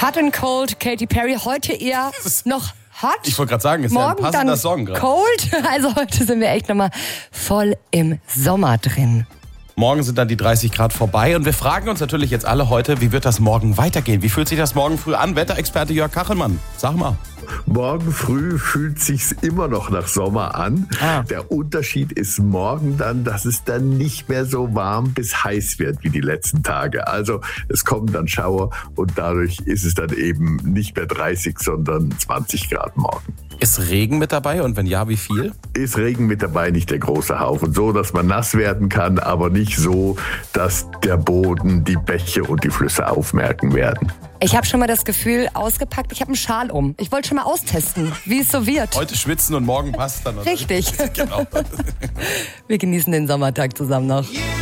Hot and Cold, Katy Perry. Heute eher noch hot. Ich wollte gerade sagen, ist morgen ja ein passender Song gerade. Cold. Also heute sind wir echt nochmal voll im Sommer drin. Morgen sind dann die 30 Grad vorbei und wir fragen uns natürlich jetzt alle heute, wie wird das morgen weitergehen? Wie fühlt sich das morgen früh an? Wetterexperte Jörg Kachelmann, sag mal. Morgen früh fühlt sich's immer noch nach Sommer an. Der Unterschied ist morgen dann, dass es dann nicht mehr so warm bis heiß wird wie die letzten Tage. Also es kommen dann Schauer und dadurch ist es dann eben nicht mehr 30, sondern 20 Grad morgen. Ist Regen mit dabei und wenn ja, wie viel? Ist Regen mit dabei, nicht der große Haufen. So, dass man nass werden kann, aber nicht so, dass der Boden, die Bäche und die Flüsse aufmerken werden. Ich habe schon mal das Gefühl ausgepackt, ich habe einen Schal um. Ich wollte schon mal austesten, wie es so wird. Heute schwitzen und morgen passt dann. Richtig. Genau. Wir genießen den Sommertag zusammen noch.